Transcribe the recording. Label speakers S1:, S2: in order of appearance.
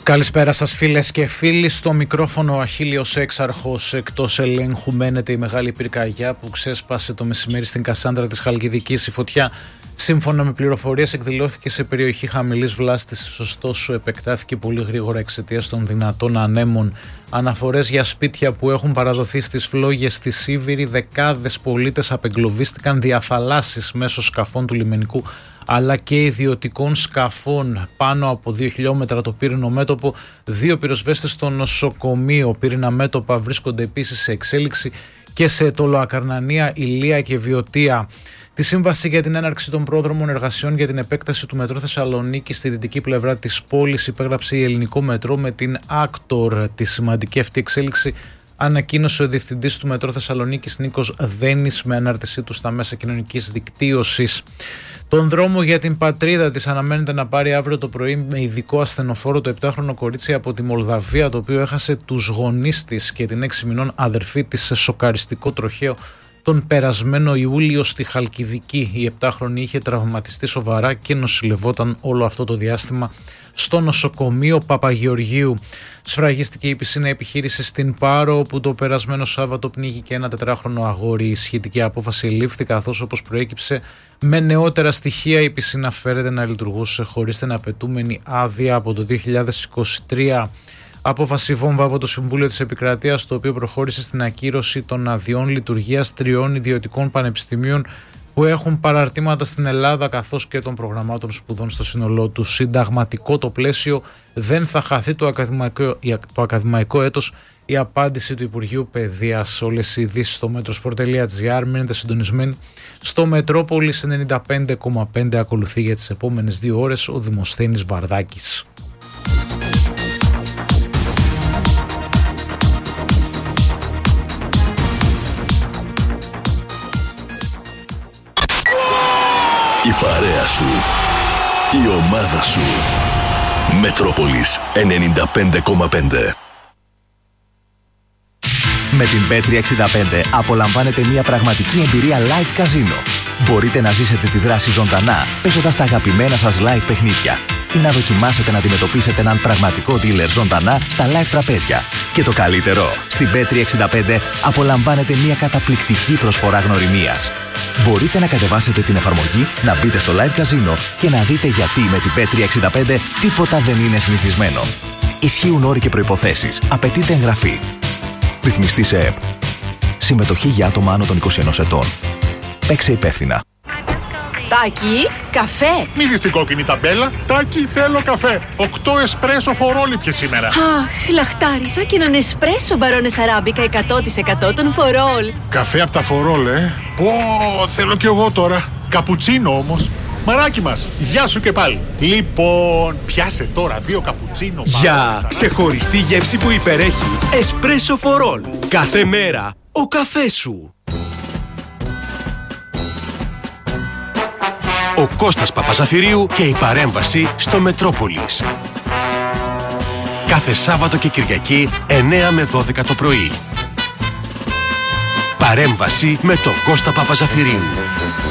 S1: Καλησπέρα σας φίλες και φίλοι. Στο μικρόφωνο ο Αχίλιος Έξαρχος. Εκτός ελέγχου μένεται η μεγάλη πυρκαγιά που ξέσπασε το μεσημέρι στην Κασάνδρα της Χαλκιδικής. Η φωτιά, σύμφωνα με πληροφορίες, εκδηλώθηκε σε περιοχή χαμηλής βλάστησης, ωστόσο επεκτάθηκε πολύ γρήγορα εξαιτίας των δυνατών ανέμων. Αναφορές για σπίτια που έχουν παραδοθεί στις φλόγες στη Σίβηρη. Δεκάδες πολίτες απεγκλωβίστηκαν διαθαλάσσης μέσω σκαφών του λιμενικού αλλά και ιδιωτικών σκαφών. Πάνω από 2 χιλιόμετρα το πύρινο μέτωπο. 2 πυροσβέστες στο νοσοκομείο πύρινα μέτωπα βρίσκονται επίσης σε εξέλιξη και σε Τολοακαρνανία, Ηλία και Βιωτία. Τη σύμβαση για την έναρξη των πρόδρομων εργασιών για την επέκταση του μετρό Θεσσαλονίκη στη δυτική πλευρά της πόλης υπέγραψε η Ελληνικό Μετρό με την Άκτορ. Τη σημαντική αυτή εξέλιξη ανακοίνωσε ο διευθυντής του Μετρό Θεσσαλονίκης Νίκος Δένης με ανάρτησή του στα μέσα κοινωνικής δικτύωσης. Τον δρόμο για την πατρίδα της αναμένεται να πάρει αύριο το πρωί με ειδικό ασθενοφόρο το 7χρονο κορίτσι από τη Μολδαβία, το οποίο έχασε τους γονείς της και την 6 μηνών αδερφή της σε σοκαριστικό τροχαίο τον περασμένο Ιούλιο στη Χαλκιδική. Η 7χρονη είχε τραυματιστεί σοβαρά και νοσηλευόταν όλο αυτό το διάστημα στο νοσοκομείο Παπαγεωργίου. Σφραγίστηκε η πισίνα επιχείρηση στην Πάρο, όπου το περασμένο Σάββατο πνίγηκε ένα 4χρονο αγόρι. Η σχετική απόφαση λήφθη, καθώς όπως προέκυψε με νεότερα στοιχεία η πισίνα φέρεται να λειτουργούσε χωρίς την απαιτούμενη άδεια από το 2023. Απόφαση βόμβα από το Συμβούλιο της Επικρατείας, το οποίο προχώρησε στην ακύρωση των αδειών λειτουργίας 3 ιδιωτικών πανεπιστημίων που έχουν παραρτήματα στην Ελλάδα, καθώς και των προγραμμάτων σπουδών στο σύνολό του. Συνταγματικό το πλαίσιο, δεν θα χαθεί το ακαδημαϊκό έτος. Η απάντηση του Υπουργείου Παιδείας. Όλες οι ειδήσεις στο metrosport.gr. Μείνετε συντονισμένοι. Στο Μετρόπολης 95,5 ακολουθεί για τις επόμενες 2 ώρες ο Δημοσθένης Βαρδάκης.
S2: Η παρέα σου, η ομάδα σου. Μετρόπολης 95,5.
S3: Με την Bet365 απολαμβάνετε μια πραγματική εμπειρία live καζίνο. Μπορείτε να ζήσετε τη δράση ζωντανά, παίζοντας τα αγαπημένα σας live παιχνίδια ή να δοκιμάσετε να αντιμετωπίσετε έναν πραγματικό dealer ζωντανά στα live τραπέζια. Και το καλύτερο, στην Bet365 απολαμβάνετε μια καταπληκτική προσφορά γνωριμίας. Μπορείτε να κατεβάσετε την εφαρμογή, να μπείτε στο live καζίνο και να δείτε γιατί με την Bet365 τίποτα δεν είναι συνηθισμένο. Ισχύουν όροι και προϋποθέσεις. Απαιτείται εγγραφή. Ρυθμιστή σε ΕΠ. Συμμετοχή για άτομα άνω των 21 ετών. Παίξε υπεύθυνα.
S4: Τάκη, καφέ.
S5: Μη δεις την κόκκινη ταμπέλα. Τάκη, θέλω καφέ. 8 εσπρέσο φορόληπιες σήμερα.
S4: Αχ, λαχτάρισα και έναν εσπρέσο μπαρόνες αράμπικα 100% των φορόλ.
S5: Καφέ από τα φορόλ, Πω, θέλω κι εγώ τώρα. Καπουτσίνο όμως. Μαράκι μας, γεια σου και πάλι. Λοιπόν, πιάσε τώρα 2 καπουτσίνο.
S6: Για ξεχωριστή γεύση που υπερέχει. Εσπρέσο φορόλ. Κάθε μέρα ο καφές σου. Ο Κώστας Παπαζαφυρίου και η παρέμβαση στο Μετρόπολης. Κάθε Σάββατο και Κυριακή 9 με 12 το πρωί. Παρέμβαση με τον Κώστα Παπαζαφυρίου.